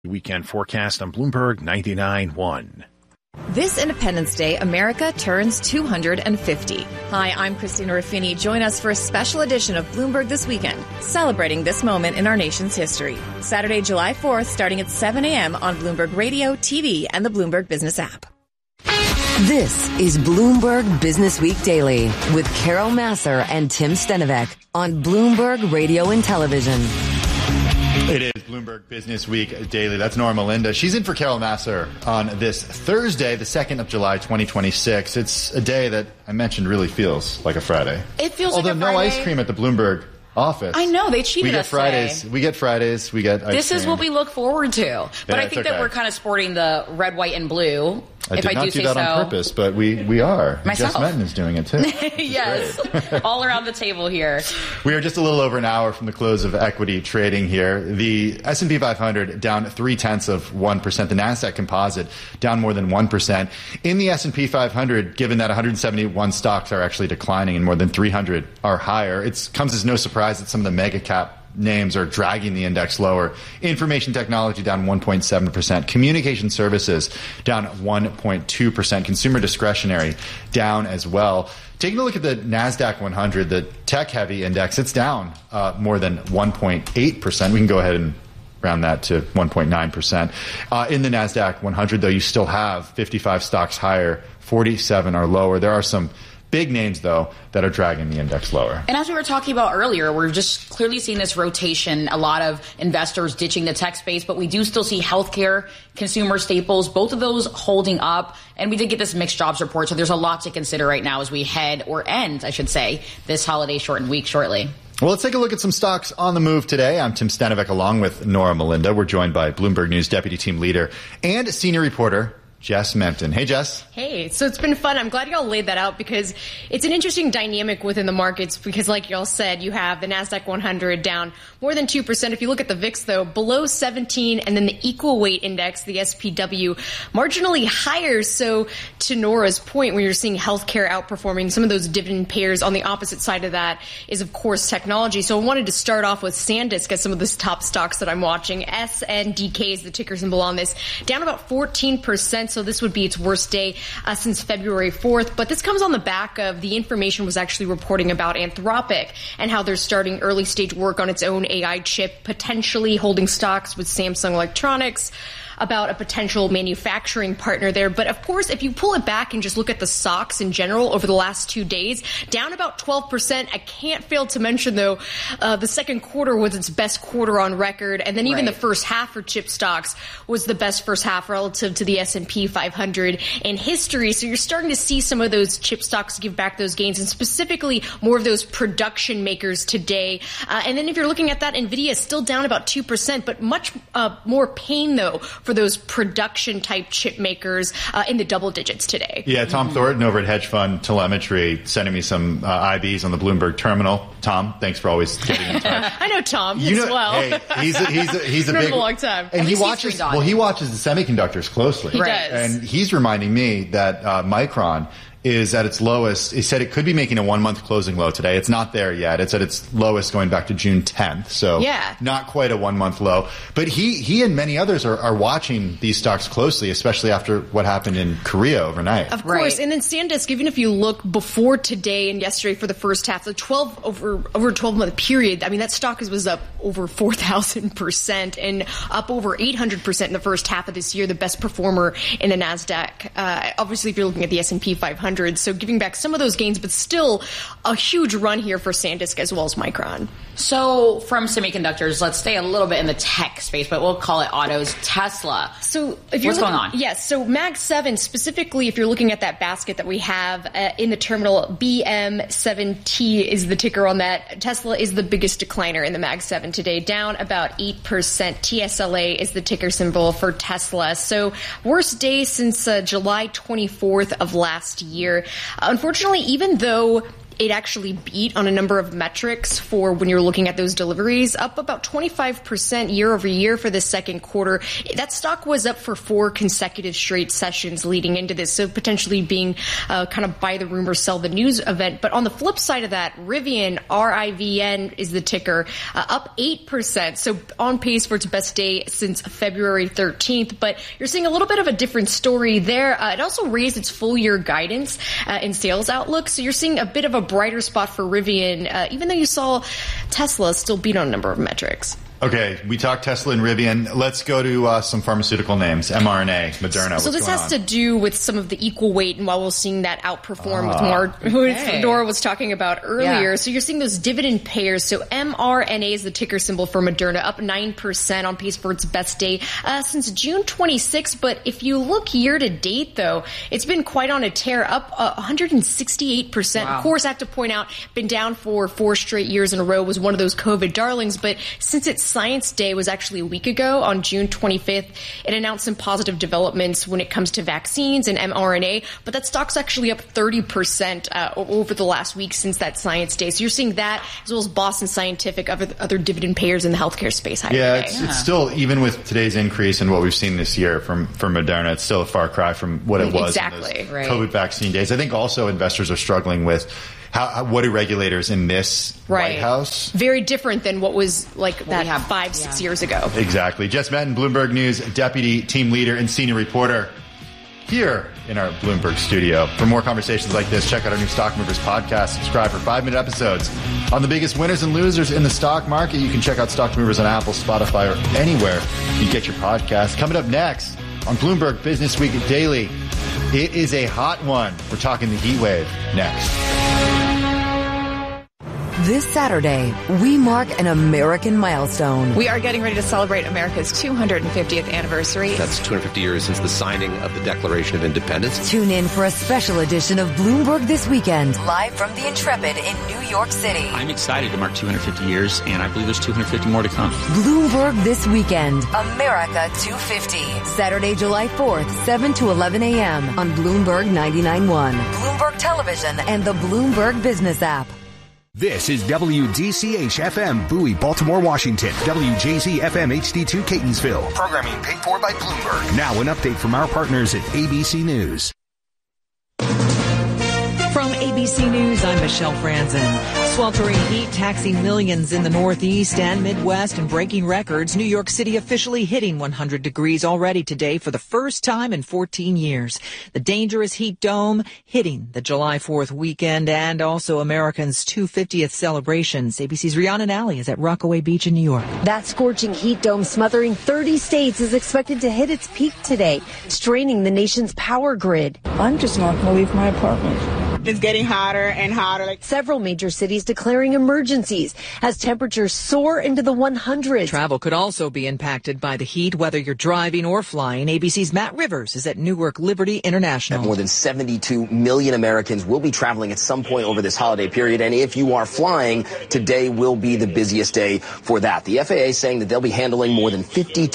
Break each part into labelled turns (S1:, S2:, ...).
S1: Weekend forecast on Bloomberg 99.1.
S2: This Independence Day, America turns 250. Hi, I'm Christina Ruffini. Join us for a special edition of Bloomberg This Weekend, celebrating this moment in our nation's history. Saturday, July 4th, starting at 7 a.m. on Bloomberg Radio, TV, and the Bloomberg Business app.
S3: This is Bloomberg Business Week Daily with Carol Massar and Tim Stenovec on Bloomberg Radio and Television.
S4: It is Bloomberg Business Week Daily. That's Norma Linda. She's in for Carol Massar on this Thursday, the 2nd of July, 2026. It's a day that I mentioned really feels like a Friday.
S5: It feels
S4: like a Friday. Although no ice cream at the Bloomberg office.
S5: I know, they cheated us
S4: Fridays.
S5: today.
S4: We get Fridays. We get ice
S5: This
S4: cream.
S5: is what we look forward to. But I think that we're kind of sporting the red, white, and blue.
S4: I did not do that on purpose, but we are.
S5: Myself.
S4: Jess Menton is doing it too.
S5: Yes, all around the table here.
S4: We are just a little over an hour from the close of equity trading here. The S&P 500 down 0.3%. The NASDAQ Composite down more than 1%. In the S&P 500, given that 171 stocks are actually declining and more than 300 are higher, it comes as no surprise that some of the mega cap names are dragging the index lower. Information technology down 1.7%. Communication services down 1.2%. Consumer discretionary down as well. Taking a look at the NASDAQ 100, the tech-heavy index, it's down more than 1.8%. We can go ahead and round that to 1.9%. In the NASDAQ 100, though, you still have 55 stocks higher, 47 are lower. There are some big names, though, that are dragging the index lower.
S5: And as we were talking about earlier, we're just clearly seeing this rotation, a lot of investors ditching the tech space, but we do still see healthcare, consumer staples, both of those holding up. And we did get this mixed jobs report, so there's a lot to consider right now as we head, or end, I should say, this holiday shortened week shortly.
S4: Well, let's take a look at some stocks on the move today. I'm Tim Stenovec along with Nora Melinda. We're joined by Bloomberg News Deputy Team Leader and Senior Reporter Jess Menton. Hey, Jess.
S6: Hey, so it's been fun. I'm glad y'all laid that out because it's an interesting dynamic within the markets because like y'all said, you have the NASDAQ 100 down more than 2%. If you look at the VIX, though, below 17, and then the equal weight index, the SPW, marginally higher. So to Nora's point, when you're seeing healthcare outperforming some of those dividend payers, on the opposite side of that is, of course, technology. So I wanted to start off with SanDisk as some of the top stocks that I'm watching. SNDK is the ticker symbol on this, down about 14%. So this would be its worst day since February 4th. But this comes on the back of the information was actually reporting about Anthropic and how they're starting early stage work on its own AI chip, potentially holding stocks with Samsung Electronics, about a potential manufacturing partner there. But of course, if you pull it back and just look at the stocks in general over the last 2 days, down about 12%. I can't fail to mention, though, the second quarter was its best quarter on record. And then even the first half for chip stocks was the best first half relative to the S&P 500 in history. So you're starting to see some of those chip stocks give back those gains, and specifically more of those production makers today. And then if you're looking at that, NVIDIA is still down about 2%, but much more pain, though, for those production type chip makers in the double digits today.
S4: Yeah, Tom Thornton over at Hedge Fund Telemetry sending me some IBs on the Bloomberg terminal. Tom, thanks for always getting in touch.
S6: I know Tom as well.
S4: Hey, he's a big
S6: a long time.
S4: And he watches the semiconductors closely.
S6: He does.
S4: And he's reminding me that Micron is at its lowest. He said it could be making a 1 month closing low today. It's not there yet. It's at its lowest going back to June 10th. So not quite a 1 month low. But he and many others are watching these stocks closely, especially after what happened in Korea overnight.
S6: Of course. And then SanDisk, even if you look before today and yesterday for the first half, the over a 12-month period, I mean, that stock was up over 4,000% and up over 800% in the first half of this year, the best performer in the NASDAQ. Obviously, if you're looking at the S&P 500, so giving back some of those gains, but still a huge run here for SanDisk as well as Micron.
S5: So from semiconductors, let's stay a little bit in the tech space, but we'll call it autos. Tesla.
S6: So if you're
S5: what's going on?
S6: Yes. So Mag 7, specifically, if you're looking at that basket that we have in the terminal, BM7T is the ticker on that. Tesla is the biggest decliner in the Mag 7 today, down about 8%. TSLA is the ticker symbol for Tesla. So worst day since July 24th of last year. Unfortunately, even though it actually beat on a number of metrics for when you're looking at those deliveries, up about 25% year over year for the second quarter. That stock was up for 4 consecutive straight sessions leading into this, so potentially being kind of buy the rumor, sell the news event. But on the flip side of that, Rivian, RIVN is the ticker, up 8%, so on pace for its best day since February 13th. But you're seeing a little bit of a different story there. It also raised its full year guidance in sales outlook, so you're seeing a bit of a brighter spot for Rivian, even though you saw Tesla still beat on a number of metrics.
S4: Okay, we talked Tesla and Rivian. Let's go to some pharmaceutical names. mRNA, Moderna.
S6: So this has to do with some of the equal weight, and while we're seeing that outperform with Nora was talking about earlier. Yeah. So you're seeing those dividend payers. So mRNA is the ticker symbol for Moderna, up 9% on pace for its best day since June 26. But if you look year to date, though, it's been quite on a tear, up 168%. Wow. Of course, I have to point out, been down for 4 straight years in a row, was one of those COVID darlings. But since its Science Day was actually a week ago on June 25th, it announced some positive developments when it comes to vaccines and mRNA, but that stock's actually up 30% over the last week since that Science Day. So you're seeing that, as well as Boston Scientific, other dividend payers in the healthcare space.
S4: It's still, even with today's increase in what we've seen this year from Moderna, it's still a far cry from what it was in those COVID vaccine days. I think also investors are struggling with what do regulators in this White House?
S6: Very different than what was like that 5-6 years ago.
S4: Exactly. Jess Metten, Bloomberg News deputy team leader and senior reporter here in our Bloomberg studio. For more conversations like this, check out our new Stock Movers podcast. Subscribe for 5-minute episodes on the biggest winners and losers in the stock market. You can check out Stock Movers on Apple, Spotify, or anywhere you get your podcast. Coming up next on Bloomberg Business Week Daily, it is a hot one. We're talking the heat wave next.
S3: This Saturday, we mark an American milestone.
S2: We are getting ready to celebrate America's 250th anniversary.
S7: That's 250 years since the signing of the Declaration of Independence.
S3: Tune in for a special edition of Bloomberg This Weekend, live from the Intrepid in New York City.
S8: I'm excited to mark 250 years, and I believe there's 250 more to come.
S3: Bloomberg This Weekend, America 250. Saturday, July 4th, 7 to 11 a.m. on Bloomberg 99.1, Bloomberg Television, and the Bloomberg Business app.
S9: This is WDCH-FM, Bowie, Baltimore, Washington. WJZ-FM HD2, Catonsville. Programming paid for by Bloomberg. Now an update from our partners at ABC News.
S10: From ABC News, I'm Michelle Franzen. Sweltering heat taxing millions in the Northeast and Midwest and breaking records. New York City officially hitting 100 degrees already today for the first time in 14 years. The dangerous heat dome hitting the July 4th weekend and also Americans' 250th celebrations. ABC's Rhiannon Alley is at Rockaway Beach in New York.
S11: That scorching heat dome smothering 30 states is expected to hit its peak today, straining the nation's power grid.
S12: I'm just not going to leave my apartment. It's getting hotter and hotter.
S11: Several major cities declaring emergencies as temperatures soar into the 100s.
S10: Travel could also be impacted by the heat, whether you're driving or flying. ABC's Matt Rivers is at Newark Liberty International.
S13: More than 72 million Americans will be traveling at some point over this holiday period. And if you are flying, today will be the busiest day for that. The FAA saying that they'll be handling more than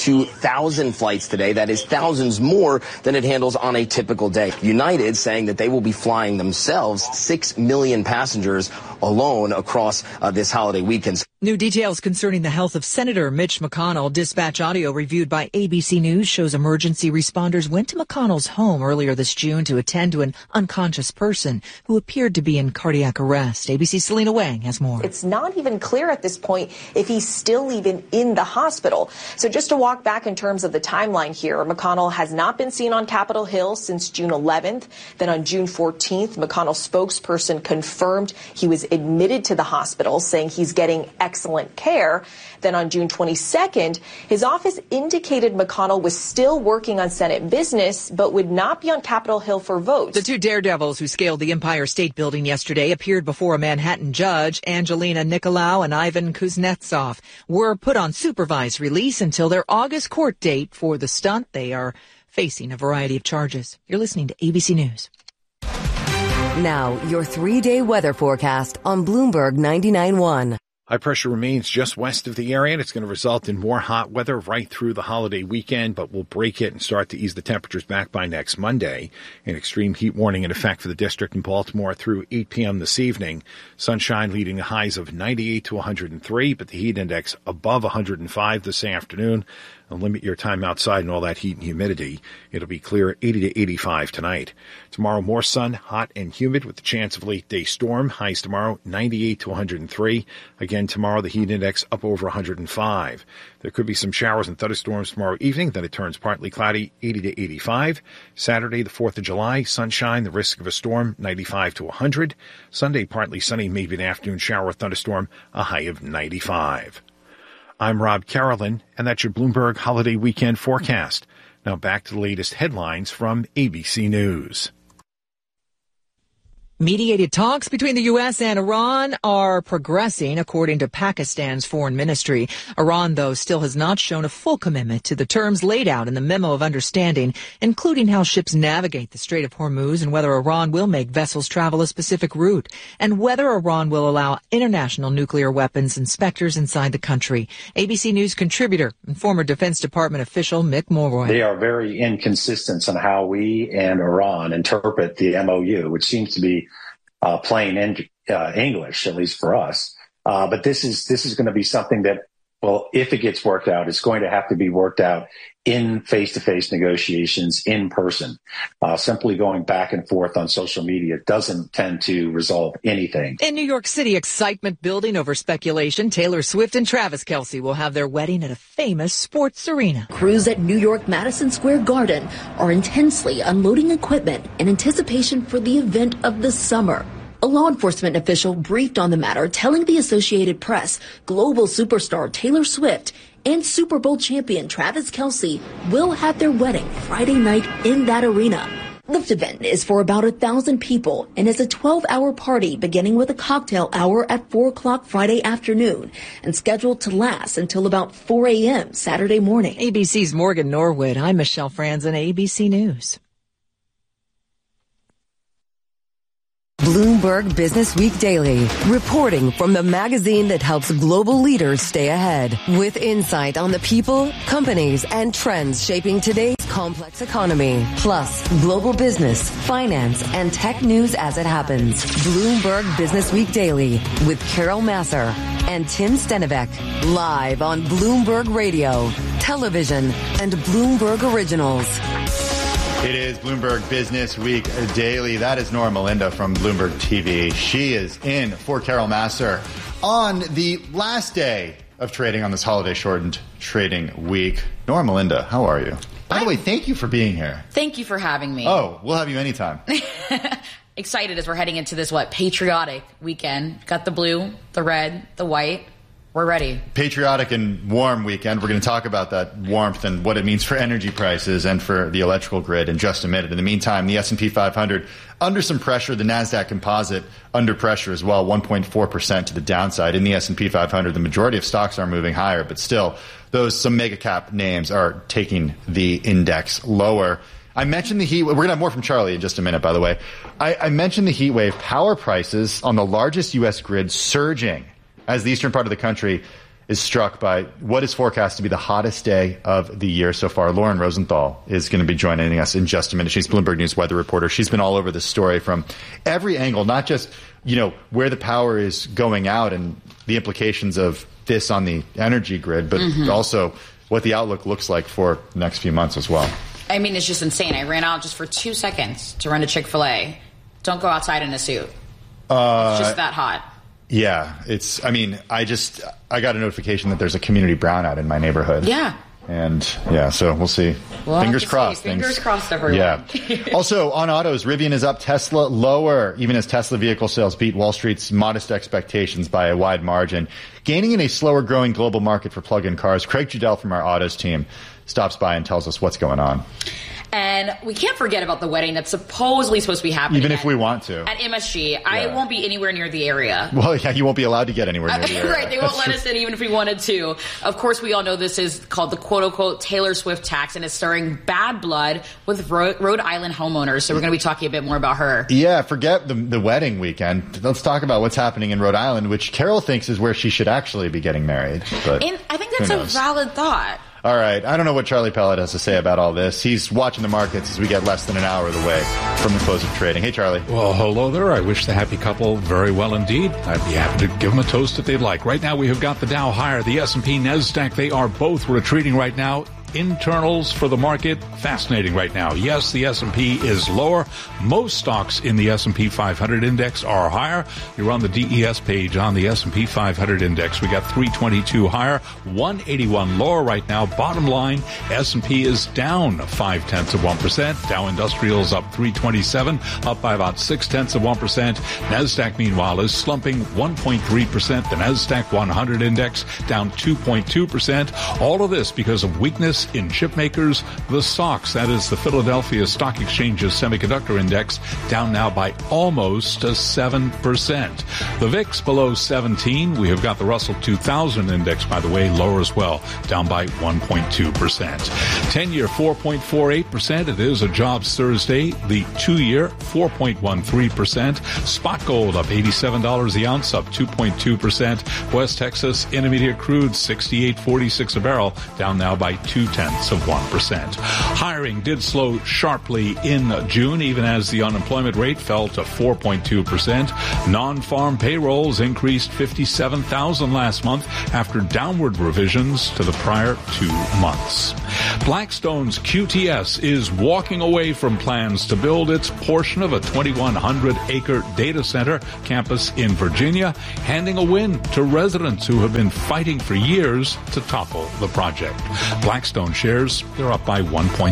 S13: 52,000 flights today. That is thousands more than it handles on a typical day. United saying that they will be flying themselves 6 million passengers alone across this holiday weekend.
S10: New details concerning the health of Senator Mitch McConnell. Dispatch audio reviewed by ABC News shows emergency responders went to McConnell's home earlier this June to attend to an unconscious person who appeared to be in cardiac arrest. ABC's Selena Wang has more.
S14: It's not even clear at this point if he's still even in the hospital. So just to walk back in terms of the timeline here, McConnell has not been seen on Capitol Hill since June 11th. Then on June 14th, McConnell's spokesperson confirmed he was admitted to the hospital, saying he's getting excellent care. Then on June 22nd, his office indicated McConnell was still working on Senate business, but would not be on Capitol Hill for votes.
S10: The two daredevils who scaled the Empire State Building yesterday appeared before a Manhattan judge. Angelina Nicolau and Ivan Kuznetsov were put on supervised release until their August court date for the stunt. They are facing a variety of charges. You're listening to ABC News.
S3: Now, your 3-day weather forecast on Bloomberg 99.1.
S1: High pressure remains just west of the area, and it's going to result in more hot weather right through the holiday weekend, but we'll break it and start to ease the temperatures back by next Monday. An extreme heat warning in effect for the district in Baltimore through 8 p.m. this evening. Sunshine leading to highs of 98 to 103, but the heat index above 105 this afternoon. Limit your time outside and all that heat and humidity. It'll be clear 80 to 85 tonight. Tomorrow, more sun, hot and humid with the chance of late day storm. Highs tomorrow, 98 to 103. Again, tomorrow, the heat index up over 105. There could be some showers and thunderstorms tomorrow evening. Then it turns partly cloudy, 80 to 85. Saturday, the 4th of July, sunshine, the risk of a storm, 95 to 100. Sunday, partly sunny, maybe an afternoon shower or thunderstorm, a high of 95. I'm Rob Carolyn, and that's your Bloomberg Holiday Weekend forecast. Now back to the latest headlines from ABC News.
S10: Mediated talks between the U.S. and Iran are progressing, according to Pakistan's foreign ministry. Iran, though, still has not shown a full commitment to the terms laid out in the memo of understanding, including how ships navigate the Strait of Hormuz and whether Iran will make vessels travel a specific route, and whether Iran will allow international nuclear weapons inspectors inside the country. ABC News contributor and former Defense Department official Mick Mulroy.
S15: They are very inconsistent on how we and Iran interpret the MOU, which seems to be plain English, at least for us. But this is going to be something that, well, if it gets worked out, it's going to have to be worked out in face-to-face negotiations in person. Simply going back and forth on social media doesn't tend to resolve anything.
S10: In New York City, excitement building over speculation. Taylor Swift and Travis Kelce will have their wedding at a famous sports arena.
S16: Crews at New York Madison Square Garden are intensely unloading equipment in anticipation for the event of the summer. A law enforcement official briefed on the matter, telling the Associated Press global superstar Taylor Swift and Super Bowl champion Travis Kelce will have their wedding Friday night in that arena. The event is for about 1,000 people and is a 12-hour party beginning with a cocktail hour at 4 o'clock Friday afternoon and scheduled to last until about 4 a.m. Saturday morning.
S10: ABC's Morgan Norwood. I'm Michelle Franzen, ABC News.
S3: Bloomberg Business Week Daily, reporting from the magazine that helps global leaders stay ahead, with insight on the people, companies, and trends shaping today's complex economy, plus global business, finance, and tech news as it happens. Bloomberg Business Week Daily with Carol Masser and Tim Stenivek, live on Bloomberg Radio, television, and Bloomberg Originals.
S4: It is Bloomberg Business Week Daily. That is Nora Melinda from Bloomberg TV. She is in for Carol Masser on the last day of trading on this holiday shortened trading week. Nora Melinda, how are you? By the way, thank you for being here.
S5: Thank you for having me.
S4: Oh, we'll have you anytime.
S5: Excited as we're heading into this, patriotic weekend. Got the blue, the red, the white. We're ready.
S4: Patriotic and warm weekend. We're going to talk about that warmth and what it means for energy prices and for the electrical grid in just a minute. In the meantime, the S&P 500 under some pressure. The NASDAQ composite under pressure as well, 1.4% to the downside. In the S&P 500, the majority of stocks are moving higher, but still, some mega cap names are taking the index lower. I mentioned the heat. We're going to have more from Charlie in just a minute, by the way. I mentioned the heat wave. Power prices on the largest U.S. grid surging as the eastern part of the country is struck by what is forecast to be the hottest day of the year so far. Lauren Rosenthal is going to be joining us in just a minute. She's Bloomberg News weather reporter. She's been all over this story from every angle, not just, where the power is going out and the implications of this on the energy grid, but also what the outlook looks like for the next few months as well.
S5: I mean, it's just insane. I ran out just for 2 seconds to run to Chick-fil-A. Don't go outside in a suit. It's just that hot.
S4: Yeah, I got a notification that there's a community brownout in my neighborhood.
S5: Yeah.
S4: And so we'll see. Fingers crossed.
S5: Fingers crossed, everyone.
S4: Yeah. Also, on autos, Rivian is up, Tesla lower, even as Tesla vehicle sales beat Wall Street's modest expectations by a wide margin. Gaining in a slower growing global market for plug-in cars. Craig Judell from our autos team stops by and tells us what's going on.
S5: And we can't forget about the wedding that's supposedly supposed to be happening.
S4: Even if we want to.
S5: At MSG. I won't be anywhere near the area.
S4: Well, yeah, you won't be allowed to get anywhere near the area.
S5: Right, they won't let us in even if we wanted to. Of course, we all know this is called the quote-unquote Taylor Swift tax, and it's stirring bad blood with Rhode Island homeowners. So we're going to be talking a bit more about her.
S4: Yeah, forget the wedding weekend. Let's talk about what's happening in Rhode Island, which Carol thinks is where she should actually be getting married. But
S5: and I think that's a valid thought.
S4: All right. I don't know what Charlie Pellet has to say about all this. He's watching the markets as we get less than an hour of the way from the close of trading. Hey, Charlie.
S17: Well, hello there. I wish the happy couple very well indeed. I'd be happy to give them a toast if they'd like. Right now, we have got the Dow higher, the S&P, NASDAQ. They are both retreating right now. Internals for the market, fascinating right now. Yes, the S&P is lower. Most stocks in the S&P 500 index are higher. You're on the DES page on the S&P 500 index. We got 322 higher, 181 lower right now. Bottom line, S&P is down 0.5%. Dow Industrials up 327, up by about 0.6%. NASDAQ, meanwhile, is slumping 1.3%. The NASDAQ 100 index down 2.2%. All of this because of weakness in chip makers. The SOX, that is the Philadelphia Stock Exchange's semiconductor index, down now by almost 7%. The VIX below 17. We have got the Russell 2000 index, by the way, lower as well, down by 1.2%. 10-year 4.48%. It is a jobs Thursday. The 2-year 4.13%. Spot gold up $87 the ounce, up 2.2%. West Texas Intermediate crude 68.46 a barrel, down now by 0.2%. Hiring did slow sharply in June, even as the unemployment rate fell to 4.2%. Non-farm payrolls increased 57,000 last month after downward revisions to the prior 2 months. Blackstone's QTS is walking away from plans to build its portion of a 2,100-acre data center campus in Virginia, handing a win to residents who have been fighting for years to topple the project. Blackstone shares, they're up by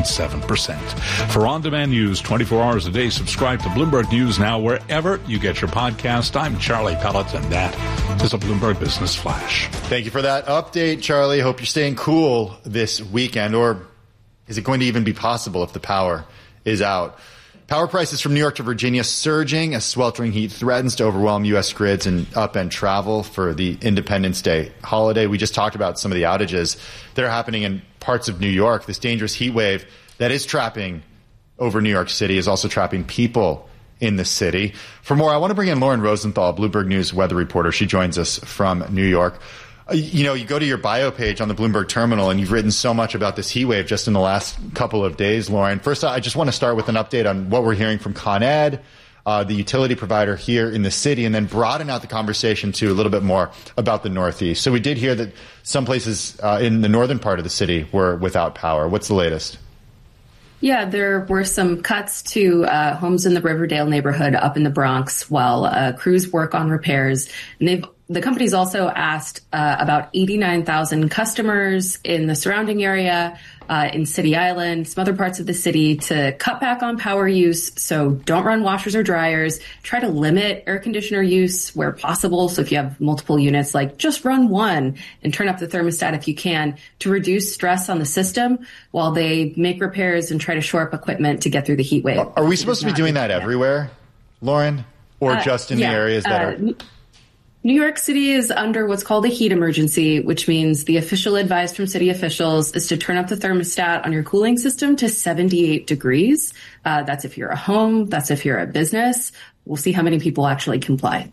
S17: 1.7%. For on-demand news 24 hours a day, subscribe to Bloomberg News Now wherever you get your podcast. I'm Charlie Pellet, and that is a Bloomberg Business Flash.
S4: Thank you for that update, Charlie. Hope you're staying cool this weekend, or is it going to even be possible if the power is out? Power prices from New York to Virginia surging as sweltering heat threatens to overwhelm U.S. grids and upend travel for the Independence Day holiday. We just talked about some of the outages that are happening in parts of New York. This dangerous heat wave that is trapping over New York City is also trapping people in the city. For more, I want to bring in Lauren Rosenthal, Bloomberg News weather reporter. She joins us from New York. You know, you go to your bio page on the Bloomberg terminal, and you've written so much about this heat wave just in the last couple of days, Lauren. First, I just want to start with an update on what we're hearing from Con Ed, the utility provider here in the city, and then broaden out the conversation to a little bit more about the Northeast. So we did hear that some places in the northern part of the city were without power. What's the latest?
S18: Yeah, there were some cuts to homes in the Riverdale neighborhood up in the Bronx while crews work on repairs. And the company's also asked about 89,000 customers in the surrounding area, in City Island, some other parts of the city, to cut back on power use. So don't run washers or dryers. Try to limit air conditioner use where possible. So if you have multiple units, like just run one and turn up the thermostat if you can to reduce stress on the system while they make repairs and try to shore up equipment to get through the heat wave.
S4: Are we supposed to be doing that everywhere, Lauren? Or just in the areas that are...
S18: New York City is under what's called a heat emergency, which means the official advice from city officials is to turn up the thermostat on your cooling system to 78 degrees. That's if you're a home. That's if you're a business. We'll see how many people actually comply.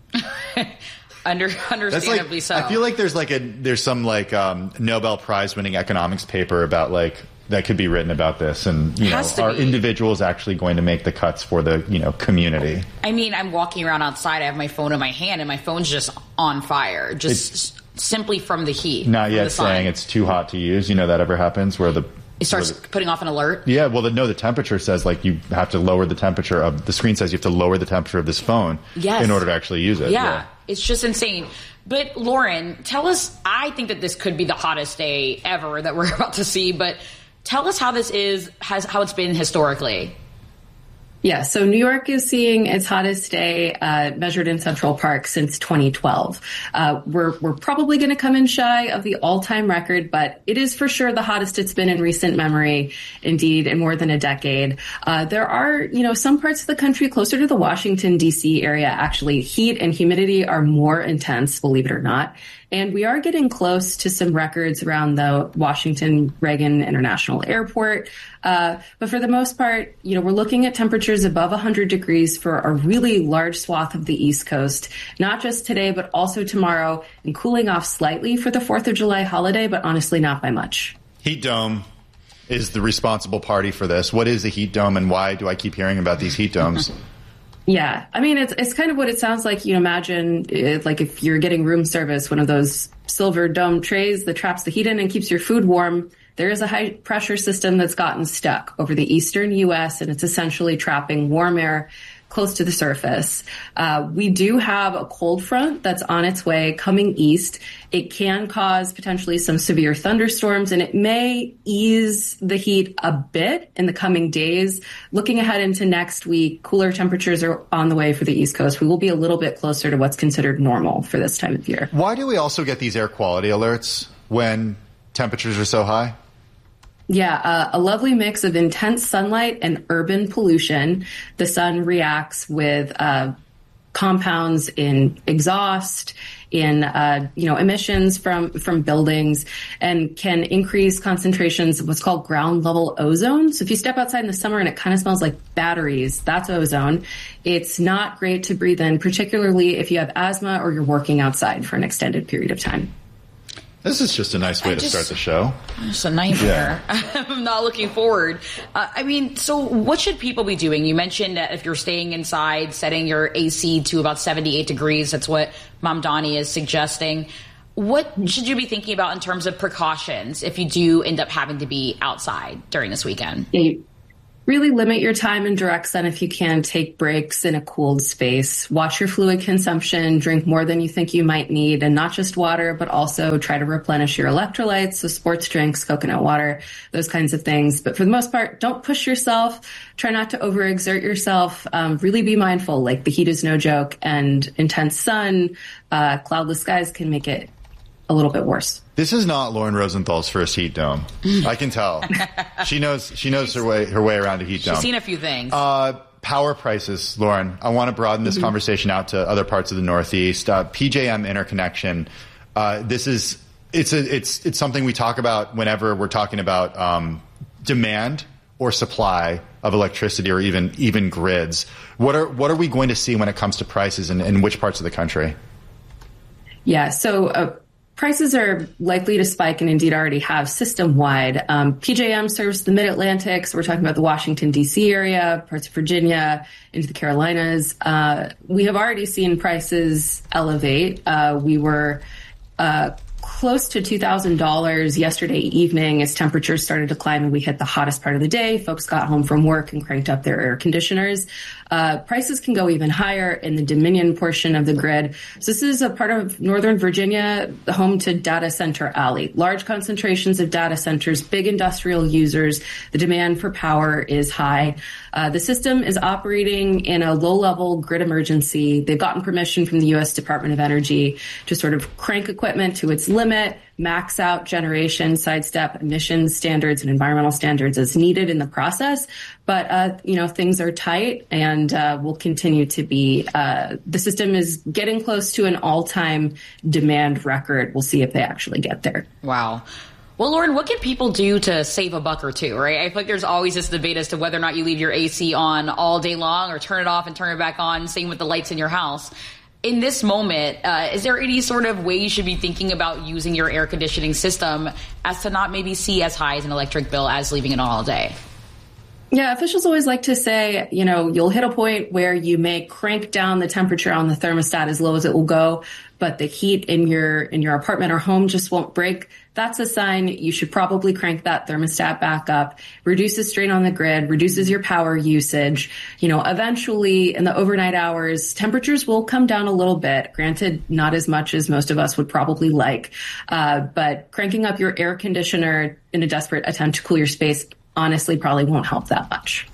S5: Understandably so.
S4: I feel like there's some Nobel Prize winning economics paper about that could be written about this, and are individuals actually going to make the cuts for the community?
S5: I mean, I'm walking around outside. I have my phone in my hand, and my phone's just on fire, simply from the heat.
S4: Not yet saying it's too hot to use. That ever happens where
S5: it starts putting off an alert?
S4: Yeah, well, the temperature says you have to lower the temperature of the screen. Says you have to lower the temperature of this phone in order to actually use it.
S5: Yeah, it's just insane. But Lauren, tell us. I think that this could be the hottest day ever that we're about to see, but tell us how this how it's been historically.
S18: Yeah, so New York is seeing its hottest day measured in Central Park since 2012. We're probably going to come in shy of the all-time record, but it is for sure the hottest it's been in recent memory, indeed, in more than a decade. There are, some parts of the country closer to the Washington, D.C. area, actually, heat and humidity are more intense, believe it or not. And we are getting close to some records around the Washington Reagan International Airport. But for the most part, we're looking at temperatures above 100 degrees for a really large swath of the East Coast, not just today, but also tomorrow, and cooling off slightly for the 4th of July holiday, but honestly not by much.
S4: Heat dome is the responsible party for this. What is a heat dome, and why do I keep hearing about these heat domes?
S18: Yeah, I mean, it's kind of what it sounds like. Imagine like if you're getting room service, one of those silver dome trays that traps the heat in and keeps your food warm. There is a high pressure system that's gotten stuck over the eastern U.S., and it's essentially trapping warm air close to the surface. We do have a cold front that's on its way coming east. It can cause potentially some severe thunderstorms, and it may ease the heat a bit in the coming days. Looking ahead into next week, cooler temperatures are on the way for the East Coast. We will be a little bit closer to what's considered normal for this time of year.
S4: Why do we also get these air quality alerts when temperatures are so high?
S18: Yeah, a lovely mix of intense sunlight and urban pollution. The sun reacts with compounds in exhaust, in emissions from buildings, and can increase concentrations of what's called ground level ozone. So if you step outside in the summer and it kind of smells like batteries, that's ozone. It's not great to breathe in, particularly if you have asthma or you're working outside for an extended period of time.
S4: This is just a nice way to start the show.
S5: It's a nightmare. Yeah. I'm not looking forward. So what should people be doing? You mentioned that if you're staying inside, setting your AC to about 78 degrees, that's what Mom Donnie is suggesting. What should you be thinking about in terms of precautions if you do end up having to be outside during this weekend?
S18: Really limit your time in direct sun if you can. Take breaks in a cooled space. Watch your fluid consumption. Drink more than you think you might need, and not just water, but also try to replenish your electrolytes. So sports drinks, coconut water, those kinds of things. But for the most part, don't push yourself. Try not to overexert yourself. Really be mindful. Like, the heat is no joke, and intense sun, cloudless skies can make it a little bit worse.
S4: This is not Lauren Rosenthal's first heat dome. I can tell. She knows her way around a heat dome.
S5: She's seen a few things.
S4: Power prices, Lauren. I want to broaden this conversation out to other parts of the Northeast. PJM interconnection. It's something we talk about whenever we're talking about demand or supply of electricity, or even grids. What are we going to see when it comes to prices in which parts of the country?
S18: Yeah. So. Prices are likely to spike, and indeed already have system-wide. PJM serves the Mid-Atlantic, so we're talking about the Washington, D.C. area, parts of Virginia, into the Carolinas. We have already seen prices elevate. We were close to $2,000 yesterday evening as temperatures started to climb and we hit the hottest part of the day. Folks got home from work and cranked up their air conditioners. Prices can go even higher in the Dominion portion of the grid. So this is a part of Northern Virginia, home to Data Center Alley. Large concentrations of data centers, big industrial users. The demand for power is high. The system is operating in a low-level grid emergency. They've gotten permission from the U.S. Department of Energy to sort of crank equipment to its limit, max out generation, sidestep emissions standards and environmental standards as needed in the process. But, things are tight and will continue to be. The system is getting close to an all-time demand record. We'll see if they actually get there.
S5: Wow. Well, Lauren, what can people do to save a buck or two, right? I feel like there's always this debate as to whether or not you leave your AC on all day long or turn it off and turn it back on, same with the lights in your house. In this moment, is there any sort of way you should be thinking about using your air conditioning system as to not maybe see as high as an electric bill as leaving it on all day?
S18: Yeah, officials always like to say, you'll hit a point where you may crank down the temperature on the thermostat as low as it will go, but the heat in your apartment or home just won't break. That's a sign you should probably crank that thermostat back up, reduces strain on the grid, reduces your power usage. Eventually in the overnight hours, temperatures will come down a little bit. Granted, not as much as most of us would probably like, but cranking up your air conditioner in a desperate attempt to cool your space honestly probably won't help that much.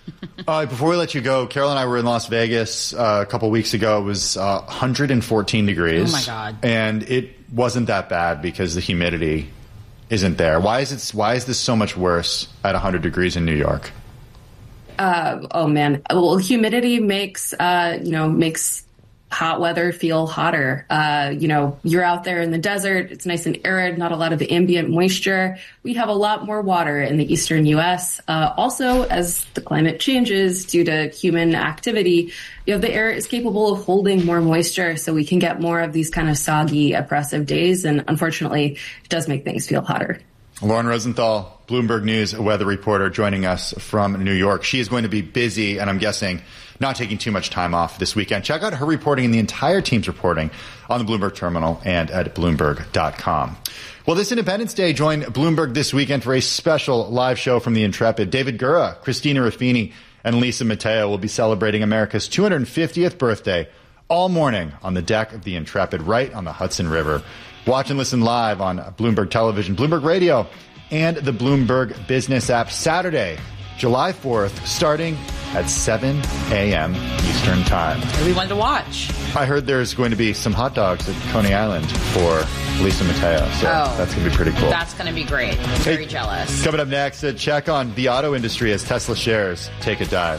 S4: Before we let you go, Carol and I were in Las Vegas a couple weeks ago. It was 114 degrees.
S5: Oh, my God.
S4: And it wasn't that bad because the humidity isn't there. Why is this so much worse at 100 degrees in New York?
S18: Oh, man. Well, humidity makes hot weather feel hotter. You're out there in the desert. It's nice and arid, not a lot of ambient moisture. We have a lot more water in the eastern U.S. Also, as the climate changes due to human activity, the air is capable of holding more moisture, so we can get more of these kind of soggy, oppressive days. And unfortunately, it does make things feel hotter.
S4: Lauren Rosenthal, Bloomberg News weather reporter, joining us from New York. She is going to be busy, and I'm guessing not taking too much time off this weekend. Check out her reporting and the entire team's reporting on the Bloomberg Terminal and at Bloomberg.com. Well, this Independence Day, join Bloomberg this weekend for a special live show from the Intrepid. David Gura, Christina Ruffini, and Lisa Mateo will be celebrating America's 250th birthday all morning on the deck of the Intrepid right on the Hudson River. Watch and listen live on Bloomberg Television, Bloomberg Radio, and the Bloomberg Business app Saturday, July 4th, starting at 7 a.m. Eastern Time.
S5: Everyone to watch.
S4: I heard there's going to be some hot dogs at Coney Island for Lisa Mateo, so that's going to be pretty cool.
S5: That's going to be great. I'm very jealous.
S4: Coming up next, a check on the auto industry as Tesla shares take a dive.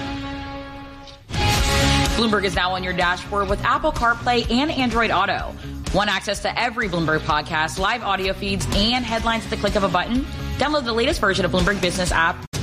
S5: Bloomberg is now on your dashboard with Apple CarPlay and Android Auto. Want access to every Bloomberg podcast, live audio feeds, and headlines at the click of a button? Download the latest version of Bloomberg Business app